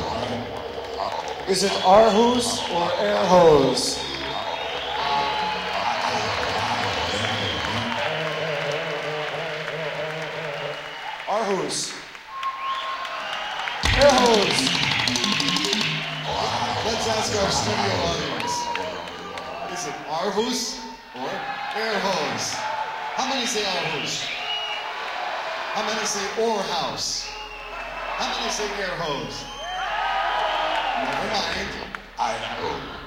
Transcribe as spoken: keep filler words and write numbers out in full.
Is it our hose or air hose? Our hose. Air hose. Let's ask our studio audience. Is it our hose or air hose? How many say our hose? How many say or house? How many say air hose? Never mind. I know.